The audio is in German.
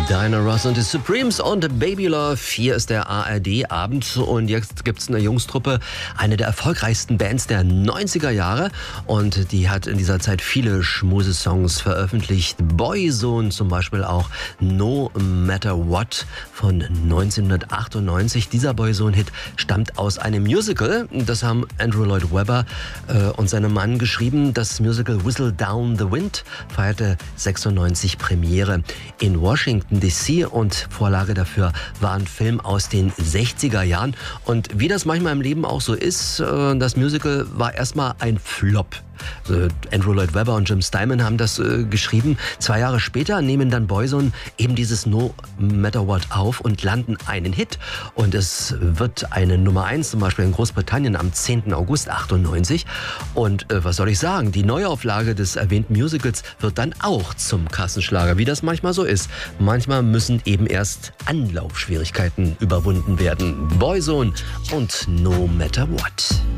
Diana Ross und die Supremes und Baby Love. Hier ist der ARD-Abend und jetzt gibt es eine Jungstruppe, eine der erfolgreichsten Bands der 90er Jahre und die hat in dieser Zeit viele Schmusesongs veröffentlicht. Boyzone zum Beispiel auch No Matter What von 1998. Dieser Boyzone-Hit stammt aus einem Musical. Das haben Andrew Lloyd Webber und seine Mann geschrieben. Das Musical Whistle Down the Wind feierte 96 Premiere in Washington DC und Vorlage dafür war ein Film aus den 60er Jahren. Und wie das manchmal im Leben auch so ist, das Musical war erstmal ein Flop. Andrew Lloyd Webber und Jim Steinman haben das geschrieben. 2 Jahre später nehmen dann Boyzone eben dieses No Matter What auf und landen einen Hit. Und es wird eine Nummer 1 zum Beispiel in Großbritannien am 10. August 98. Und was soll ich sagen, die Neuauflage des erwähnten Musicals wird dann auch zum Kassenschlager, wie das manchmal so ist. Manchmal müssen eben erst Anlaufschwierigkeiten überwunden werden. Boyzone und No Matter What.